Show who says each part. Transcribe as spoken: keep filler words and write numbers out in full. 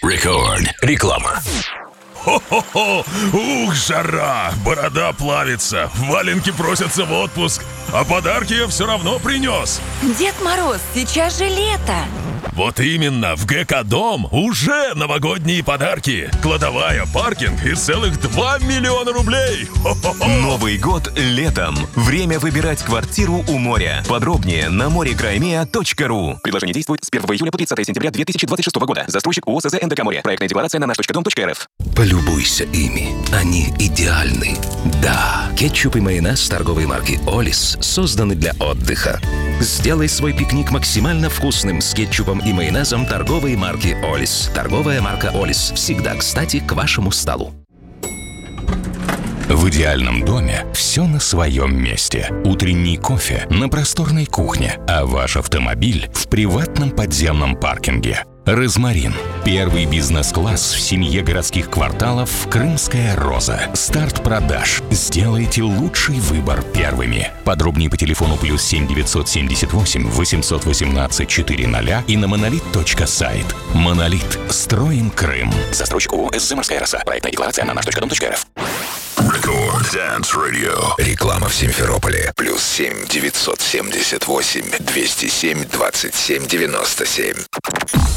Speaker 1: Рекорд. Реклама.
Speaker 2: Хо-хо-хо! Ух, жара! Борода плавится, валенки просятся в отпуск, а подарки я все равно принес.
Speaker 3: Дед Мороз, сейчас же лето.
Speaker 2: Вот именно, в ГК Дом уже новогодние подарки. Кладовая, паркинг и целых два миллиона рублей. Хо-хо-хо!
Speaker 4: Новый год летом. Время выбирать квартиру у моря. Подробнее на мореграймеа точка ру. Предложение действует с первого июля по тридцатое сентября две тысячи двадцать шестого года. Застройщик ООО СЗ НДК «Море». Проектная декларация на наш точка дом точка эр эф.
Speaker 1: Полюбуйся ими. Они идеальны. Да, кетчуп и майонез торговой марки «Олис» созданы для отдыха. Сделай свой пикник максимально вкусным с кетчупом и майонезом торговой марки «Олис». Торговая марка «Олис» всегда кстати к вашему столу.
Speaker 5: В идеальном доме все на своем месте. Утренний кофе на просторной кухне, а ваш автомобиль в приватном подземном паркинге. «Розмарин» – первый бизнес-класс в семье городских кварталов «Крымская роза». Старт продаж. Сделайте лучший выбор первыми. Подробнее по телефону плюс семь девятьсот семьдесят восемь восемьсот восемнадцать четыреста и на монолит точка сайт. «Монолит». Строим Крым. Застройщик ООО СЗ «Морская роса». Проектная декларация на наш точка дом точка эр эф.
Speaker 1: Рекорд Dance Radio. Реклама в Симферополе. Плюс семь девятьсот семьдесят восемь двести семь двадцать семь девяносто семь.